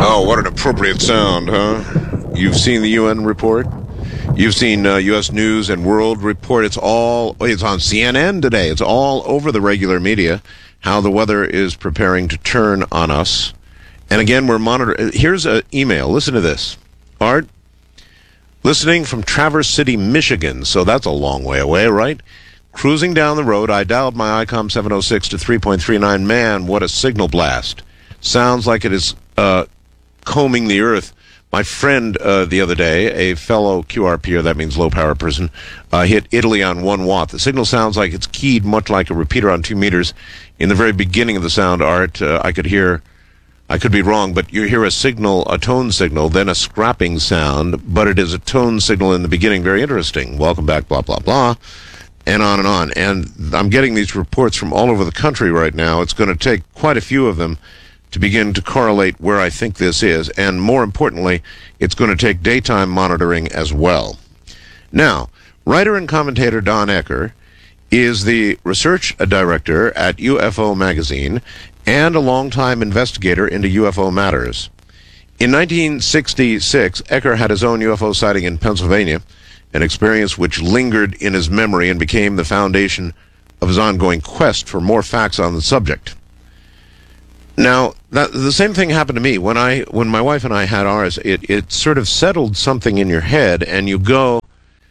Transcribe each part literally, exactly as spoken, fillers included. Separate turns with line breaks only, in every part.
Oh, what an appropriate sound, huh? You've seen the U N report? You've seen uh, U S News and World Report. It's all, it's on C N N today. It's all over the regular media, how the weather is preparing to turn on us. And again, we're monitoring. Here's an email. Listen to this. Art, listening from Traverse City, Michigan. So that's a long way away, right? Cruising down the road, I dialed my ICOM seven oh six to three point three nine. Man, what a signal blast. Sounds like it is uh, combing the earth. My friend uh, the other day, a fellow Q R P, or that means low-power person, uh, hit Italy on one watt. The signal sounds like it's keyed much like a repeater on two meters. In the very beginning of the sound, Art, uh, I could hear, I could be wrong, but you hear a signal, a tone signal, then a scrapping sound, but it is a tone signal in the beginning. Very interesting. Welcome back, blah, blah, blah, and on and on. And I'm getting these reports from all over the country right now. It's going to take quite a few of them to begin to correlate where I think this is, and more importantly, it's going to take daytime monitoring as well. Now, writer and commentator Don Ecker is the research director at U F O Magazine and a longtime investigator into U F O matters. In nineteen sixty-six, Ecker had his own U F O sighting in Pennsylvania, an experience which lingered in his memory and became the foundation of his ongoing quest for more facts on the subject. Now, that, the same thing happened to me. When I, when my wife and I had ours, it, it sort of settled something in your head, and you go,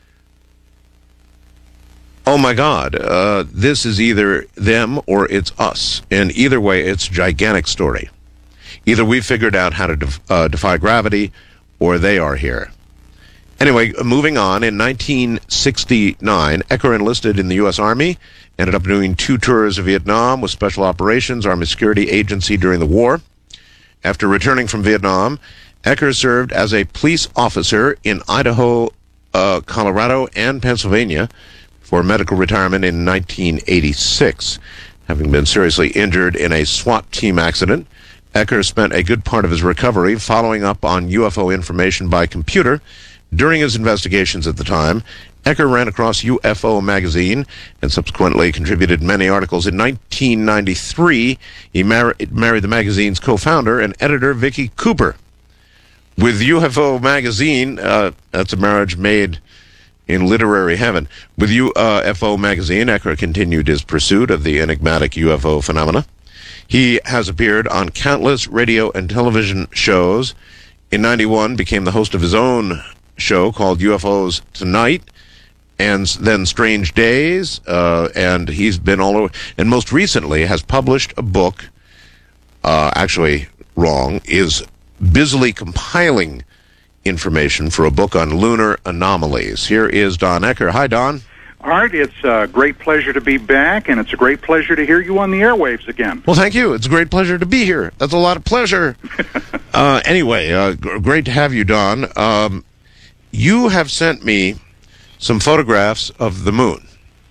oh my God, uh, this is either them or it's us. And either way, it's a gigantic story. Either we figured out how to def, uh, defy gravity, or they are here. Anyway, moving on, in nineteen sixty-nine, Ecker enlisted in the U S Army, ended up doing two tours of Vietnam with Special Operations, Army Security Agency during the war. After returning from Vietnam, Ecker served as a police officer in Idaho, uh, Colorado, and Pennsylvania for medical retirement in nineteen eighty-six. Having been seriously injured in a SWAT team accident, Ecker spent a good part of his recovery following up on U F O information by computer. During his investigations at the time, Ecker ran across U F O Magazine and subsequently contributed many articles. In nineteen ninety-three, he mar- married the magazine's co-founder and editor, Vicky Cooper. With U F O Magazine, uh, that's a marriage made in literary heaven. With U F O Magazine, Ecker continued his pursuit of the enigmatic U F O phenomena. He has appeared on countless radio and television shows. In ninety-one, became the host of his own show called U F Os Tonight, and then Strange Days, uh, and he's been all over. And most recently has published a book, uh, actually wrong, is busily compiling information for a book on lunar anomalies. Here is Don Ecker. Hi, Don.
Art, it's a great pleasure to be back, and it's a great pleasure to hear you on the airwaves again.
Well, thank you. It's a great pleasure to be here. That's a lot of pleasure. uh, anyway, uh, g- great to have you, Don. Um, you have sent me some photographs of the moon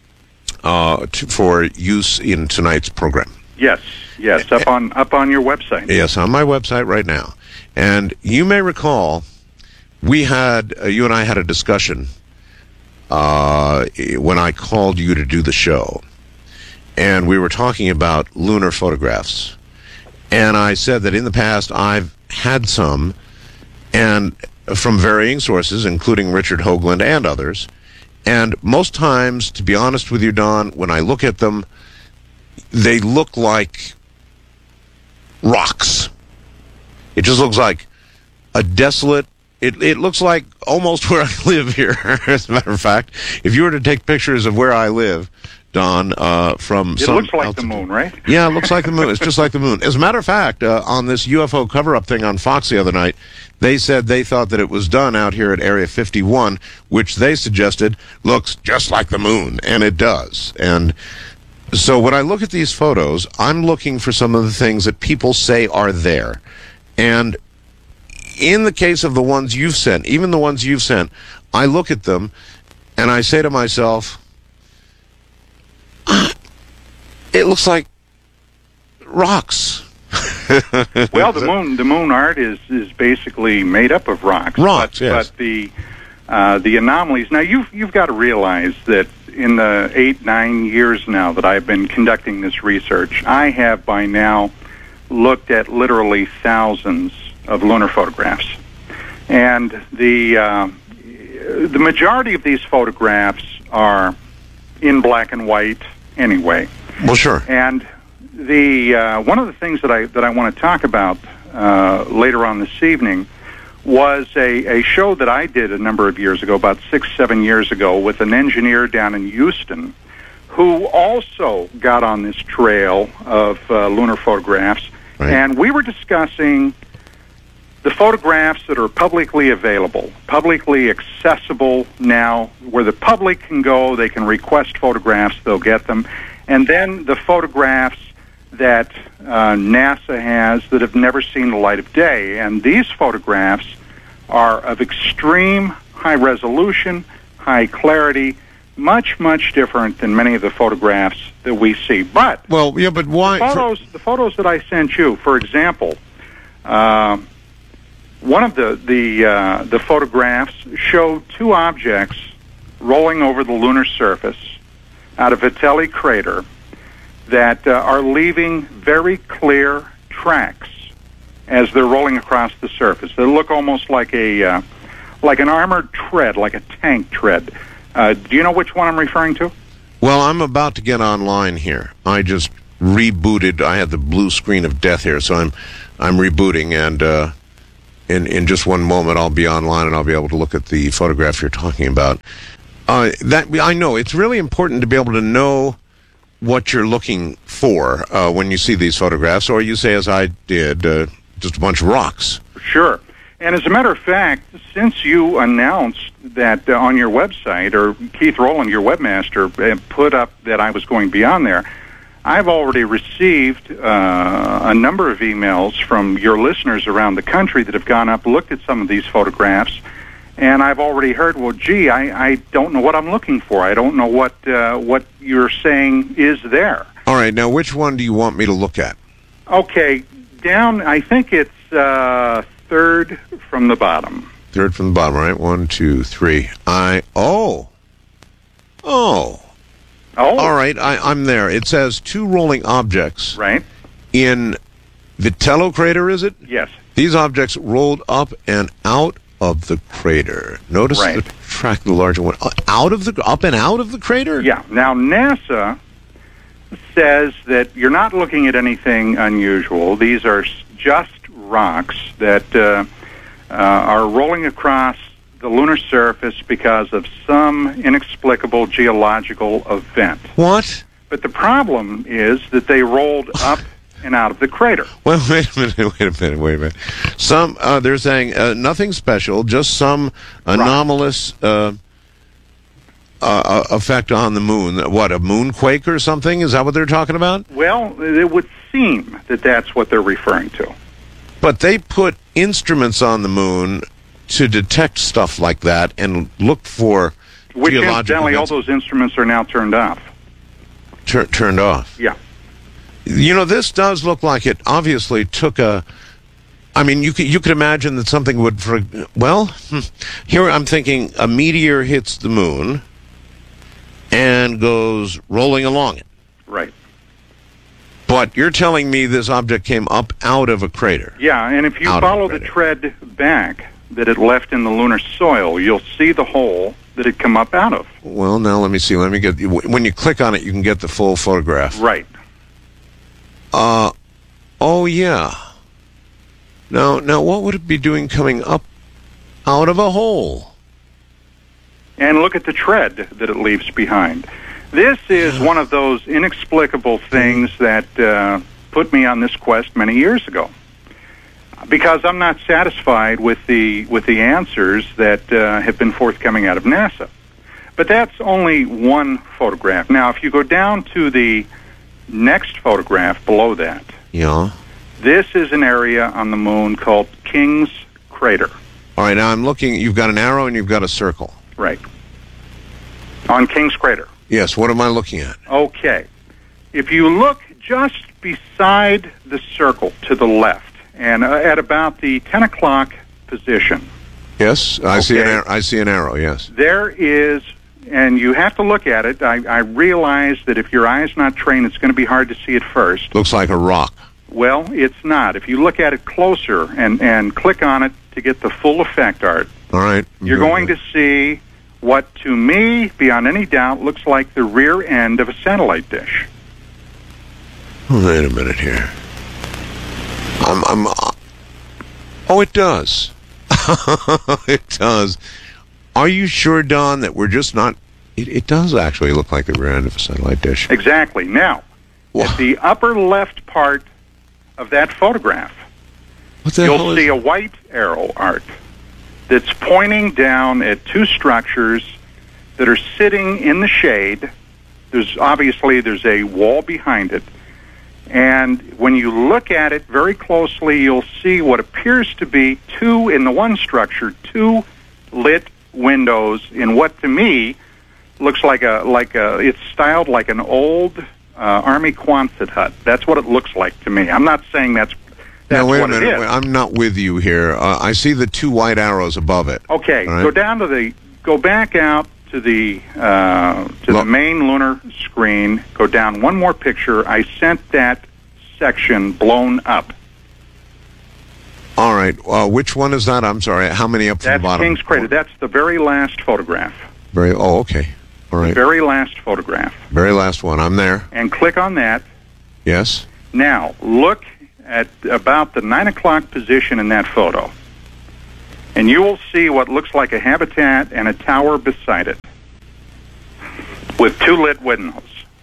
uh, to, for use in tonight's program.
Yes, yes, up on up on your website.
Yes, on my website right now. And you may recall, we had, uh, you and I had a discussion uh, when I called you to do the show. And we were talking about lunar photographs. And I said that in the past I've had some, and from varying sources, including Richard Hoagland and others. And most times, to be honest with you, Don, when I look at them, they look like rocks. It just looks like a desolate, it, it looks like almost where I live here, as a matter of fact. If you were to take pictures of where I live, Don, uh, from
it
some...
It looks like
altitude.
the moon, right?
Yeah, it looks like the moon. It's just like the moon. As a matter of fact, uh, on this U F O cover-up thing on Fox the other night, they said they thought that it was done out here at Area fifty-one, which they suggested looks just like the moon, and it does. And so when I look at these photos, I'm looking for some of the things that people say are there. And in the case of the ones you've sent, even the ones you've sent, I look at them, and I say to myself, it looks like rocks.
Well, the moon, the moon art is, is basically made up of rocks.
Rocks,
but,
yes.
But the uh, the anomalies. Now, you've you've got to realize that in the eight nine years now that I've been conducting this research, I have by now looked at literally thousands of lunar photographs. And the uh, the majority of these photographs are in black and white anyway.
Well, sure.
And the uh, one of the things that I that I want to talk about uh, later on this evening was a, a show that I did a number of years ago, about six, seven years ago, with an engineer down in Houston who also got on this trail of uh, lunar photographs. Right. And we were discussing the photographs that are publicly available, publicly accessible now, where the public can go, they can request photographs, they'll get them, and then the photographs that uh, NASA has that have never seen the light of day. And these photographs are of extreme high resolution, high clarity, much, much different than many of the photographs that we see. But
well, yeah, but why?
The photos, the photos that I sent you, for example, uh, one of the the uh, the photographs show two objects rolling over the lunar surface out of Vitelli crater that uh, are leaving very clear tracks as they're rolling across the surface. They look almost like a uh, like an armored tread, like a tank tread. Uh, do you know which one I'm referring to?
Well, I'm about to get online here. I just rebooted. I had the blue screen of death here, so I'm I'm rebooting, and uh, in in just one moment I'll be online and I'll be able to look at the photograph you're talking about. Uh, that I know it's really important to be able to know what you're looking for uh, when you see these photographs, or you say, as I did, uh, just a bunch of rocks.
Sure. And as a matter of fact, since you announced that uh, on your website, or Keith Rowland, your webmaster, uh, put up that I was going to be on there, I've already received uh, a number of emails from your listeners around the country that have gone up, looked at some of these photographs, and I've already heard, well, gee, I, I don't know what I'm looking for. I don't know what uh, what you're saying is there.
All right, now which one do you want me to look at?
Okay, down, I think it's uh, third from the bottom.
Third from the bottom, right? One, two, three. I, oh. Oh.
Oh.
All right, I, I'm there. It says two rolling objects.
Right.
In Vitello crater, is it?
Yes.
These objects rolled up and out of the crater. Notice
right.
the track, the larger one. Uh, out of the, up and out of the crater?
Yeah. Now, NASA says that you're not looking at anything unusual. These are just rocks that uh, uh, are rolling across the lunar surface because of some inexplicable geological event.
What?
But the problem is that they rolled up and out of the crater.
Well, wait a minute, wait a minute, wait a minute. Some, uh, they're saying uh, nothing special, just some anomalous uh, uh, effect on the moon. What, a moonquake or something? Is that what they're talking about?
Well, it would seem that that's what they're referring to.
But they put instruments on the moon to detect stuff like that and look for
Which
geological
incidentally,
events.
all those instruments are now turned off.
Tur- turned off.
Yeah.
You know, this does look like it obviously took a... I mean, you could, you could imagine that something would... For, well, here I'm thinking a meteor hits the moon and goes rolling along it.
Right.
But you're telling me this object came up out of a crater.
Yeah, and if you
Out
follow
of the
the tread back that it left in the lunar soil, you'll see the hole that it come up out of.
Well, now let me see. Let me get... When you click on it, you can get the full photograph.
Right.
Uh, oh, yeah. Now, now, what would it be doing coming up out of a hole?
And look at the tread that it leaves behind. This is one of those inexplicable things that uh, put me on this quest many years ago, because I'm not satisfied with the with the answers that uh, have been forthcoming out of NASA. But that's only one photograph. Now, if you go down to the next photograph below that,
Yeah.
this is an area on the moon called King's Crater.
All right, now I'm looking. You've got an arrow and you've got a circle.
Right. On King's Crater.
Yes, what am I looking at?
Okay. If you look just beside the circle to the left, and uh, at about the ten o'clock position,
Yes, I see an
Okay.
arrow. I see an arrow, yes.
there is, and you have to look at it. I, I realize that if your eye's not trained, it's going to be hard to see it first.
Looks like a rock.
Well, it's not. If you look at it closer and, and click on it to get the full effect, Art,
All right.
you're going to see what, to me, beyond any doubt, looks like the rear end of a satellite dish.
Wait a minute here. I'm. I'm. Uh, oh, it does. It does. Are you sure, Don, that we're just not? It, it does actually look like the rear end of a satellite dish.
Exactly. Now,
Wow.
at the upper left part of that photograph,
What the hell
you'll
is
see a white arrow, Art, that's pointing down at two structures that are sitting in the shade. There's obviously there's a wall behind it. And when you look at it very closely, you'll see what appears to be two, in the one structure, two lit windows in what to me looks like a, like a, it's styled like an old uh, Army Quonset hut. That's what it looks like to me. I'm not saying that's, that's
Now, wait a
what
minute.
it is.
Wait, I'm not with you here. Uh, I see the two white arrows above it.
Okay,
All right.
go down to the, go back out to the uh, to
Look.
the main lunar screen. Go down one more picture. I sent that section blown up.
All right. Uh, which one is that? I'm sorry. How many up from
That's
the bottom?
King's Crater. That's the very last photograph.
Very. Oh, okay. All right.
Very last photograph.
Very last one. I'm there.
And click on that.
Yes.
Now look at about the nine o'clock position in that photo, and you will see what looks like a habitat and a tower beside it, with two lit windows.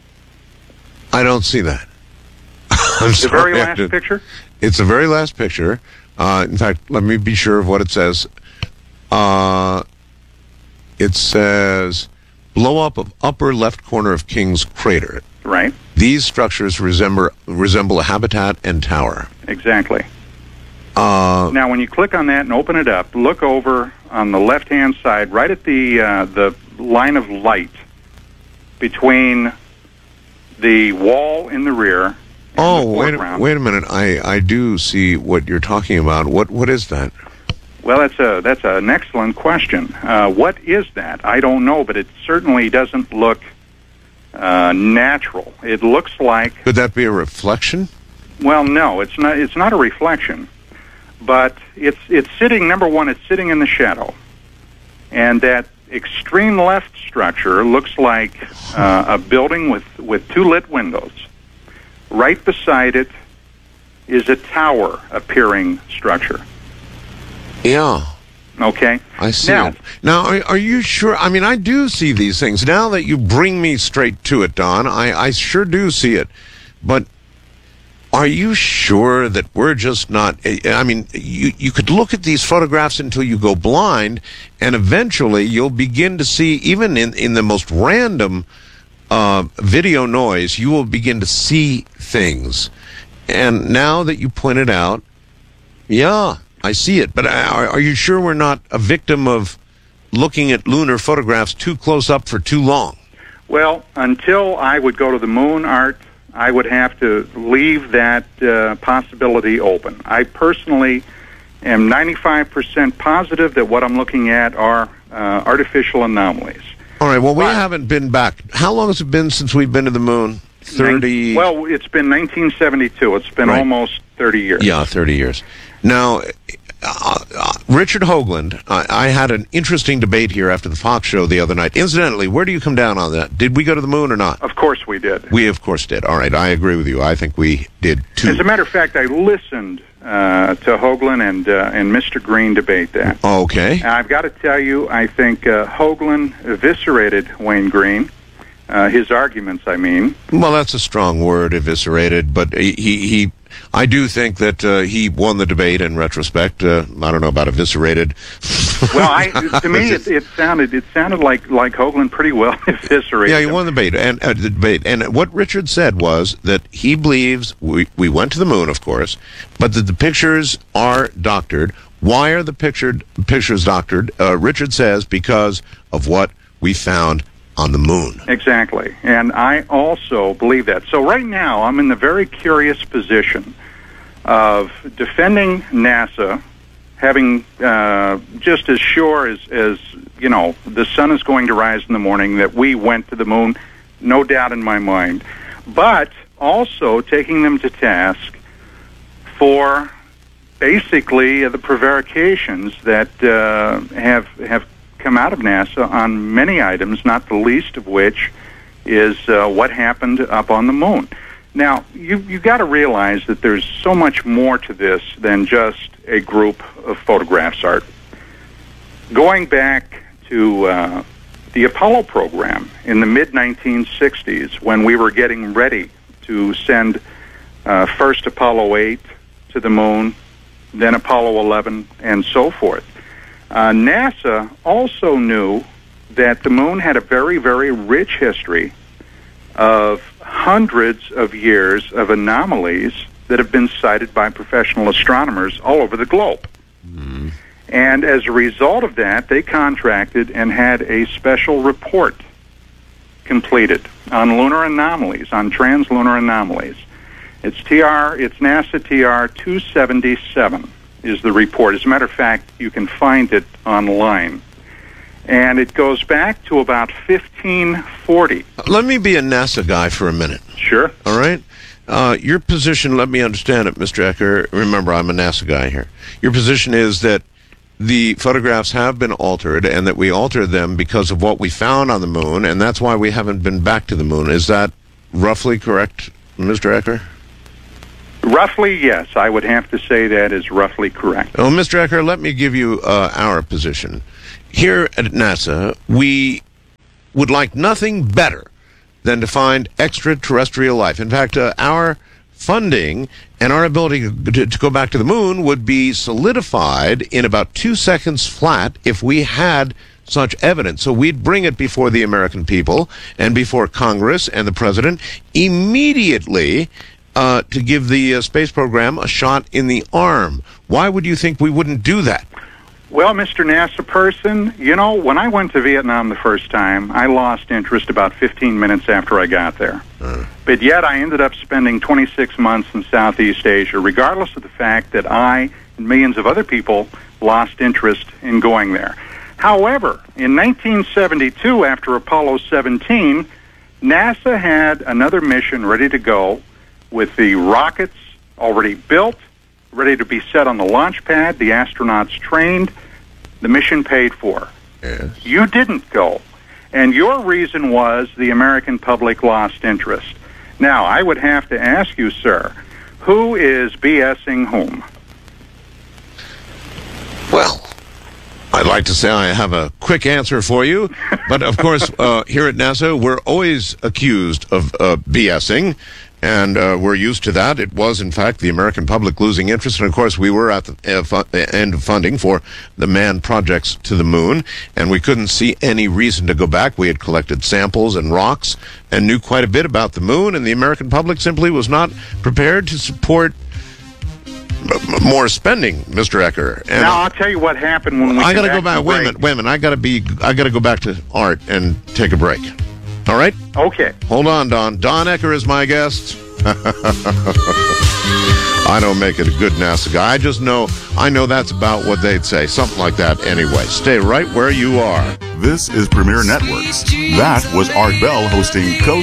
I don't see that. I'm
The
sorry,
very
I
last
did-
picture.
It's the very last picture. Uh, in fact, let me be sure of what it says. Uh, it says, blow up of upper left corner of King's Crater.
Right.
These structures resemble resemble a habitat and tower.
Exactly.
Uh,
Now, when you click on that and open it up, look over on the left-hand side, right at the uh, the line of light between the wall in the rear. And
oh,
the
wait a,
foreground.
wait a minute. I, I do see what you're talking about. What What is that?
Well, that's a that's an excellent question. Uh, what is that? I don't know, but it certainly doesn't look uh, natural. It looks like,
Could that be a reflection?
well, no, it's not. It's not a reflection, but it's it's sitting. Number one, it's sitting in the shadow, and that extreme left structure looks like uh, a building with with two lit windows. Right beside it is a tower appearing structure.
Yeah.
Okay.
I see
Now-
it. Now, are, are you sure? I mean, I do see these things. Now that you bring me straight to it, Don, I, I sure do see it. But are you sure that we're just not... I mean, you, you could look at these photographs until you go blind, and eventually you'll begin to see, even in, in the most random uh, video noise, you will begin to see things. And now that you point it out, yeah, I see it. But are, are you sure we're not a victim of looking at lunar photographs too close up for too long?
Well, until I would go to the moon, Art, I would have to leave that uh, possibility open. I personally am ninety-five percent positive that what I'm looking at are uh, artificial anomalies.
All right, well, we
But-
haven't been back. How long has it been since we've been to the moon? thirty...
Well, it's been nineteen seventy-two. It's been
Right.
almost thirty years.
Yeah, thirty years. Now, uh, uh, Richard Hoagland, I, I had an interesting debate here after the Fox show the other night. Incidentally, where do you come down on that? Did we go to the moon or not?
Of course we did.
We, of course, did. All right, I agree with you. I think we did, too.
As a matter of fact, I listened uh, to Hoagland and, uh, and Mister Green debate that.
Okay.
And I've got to tell you, I think uh, Hoagland eviscerated Wayne Green. Uh, his arguments, I mean.
Well, that's a strong word, eviscerated, but he, he, he I do think that uh, he won the debate in retrospect. Uh, I don't know about eviscerated.
Well, I, to me, it, it sounded it sounded like like Hoagland pretty well eviscerated.
Yeah, he
him.
won the debate, and uh, the debate. And what Richard said was that he believes we we went to the moon, of course, but that the pictures are doctored. Why are the pictured pictures doctored? Uh, Richard says because of what we found on the moon.
Exactly. And I also believe that. So right now, I'm in the very curious position of defending NASA, having uh, just as sure as, as, you know, the sun is going to rise in the morning, that we went to the moon, no doubt in my mind, but also taking them to task for basically the prevarications that uh, have have come out of NASA on many items, not the least of which is uh, what happened up on the moon. Now, you you got to realize that there's so much more to this than just a group of photographs, Art. Going back to uh, the Apollo program in the mid nineteen sixties, when we were getting ready to send uh, first Apollo eight to the moon, then Apollo eleven, and so forth, uh, NASA also knew that the moon had a very, very rich history of hundreds of years of anomalies that have been cited by professional astronomers all over the globe. Mm-hmm. And as a result of that, they contracted and had a special report completed on lunar anomalies, on translunar anomalies. It's T R, it's NASA T R two seventy-seven is the report. As a matter of fact, you can find it online. And it goes back to about fifteen forty.
Let me be a NASA guy for a minute.
Sure.
All right? Uh, your position, let me understand it, Mister Ecker. Remember, I'm a NASA guy here. Your position is that the photographs have been altered and that we altered them because of what we found on the moon, and that's why we haven't been back to the moon. Is that roughly correct, Mister Ecker?
Roughly, yes. I would have to say that is roughly correct.
Well, Mister Ecker, let me give you uh, our position. Here at NASA, we would like nothing better than to find extraterrestrial life. In fact, uh, our funding and our ability to, to go back to the moon would be solidified in about two seconds flat if we had such evidence. So we'd bring it before the American people and before Congress and the President immediately uh, to give the uh, space program a shot in the arm. Why would you think we wouldn't do that?
Well, Mister NASA person, you know, when I went to Vietnam the first time, I lost interest about fifteen minutes after I got there. Uh. But yet I ended up spending twenty-six months in Southeast Asia, regardless of the fact that I and millions of other people lost interest in going there. However, in nineteen seventy-two, after Apollo seventeen, NASA had another mission ready to go with the rockets already built, ready to be set on the launch pad, the astronauts trained, the mission paid for.
Yes.
You didn't go. And your reason was the American public lost interest. Now, I would have to ask you, sir, who is BSing whom?
Well, I'd like to say I have a quick answer for you, but of course, uh, here at NASA, we're always accused of uh, BSing. And uh, we're used to that. It was, in fact, the American public losing interest. And, of course, we were at the uh, fu- end of funding for the manned projects to the moon, and we couldn't see any reason to go back. We had collected samples and rocks and knew quite a bit about the moon, and the American public simply was not prepared to support m- more spending, Mister Ecker. And
now, I'll tell you what happened when we
I got to
back
go back. Wait a minute, wait a minute. I got to be. I got to go back to Art and take a break. All right?
Okay.
Hold on, Don. Don Ecker is my guest. I don't make it a good NASA guy. I just know, I know that's about what they'd say. Something like that anyway. Stay right where you are.
This is Premier Networks. That was Art Bell hosting Coast